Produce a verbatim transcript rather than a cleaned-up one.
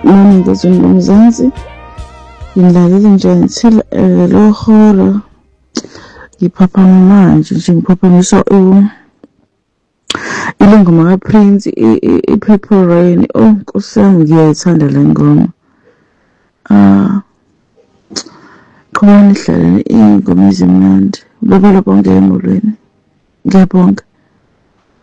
Nginingizimu lomzansi ngilalela nje ngithela lo holo ngiphaphama manje nje ngiphaphamiswa ilengoma kaPrince iPurple Rain. Oh Nkosi yami ngiyayithanda le ngoma. Ah khona nihlale ingoma ezimnandi. Lobala bonke emolweni. Ngiyabonga.